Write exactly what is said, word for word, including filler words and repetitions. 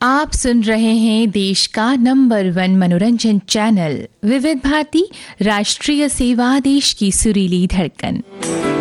आप सुन रहे हैं देश का नंबर वन मनोरंजन चैनल विविध भारती राष्ट्रीय सेवा, देश की सुरीली धड़कन।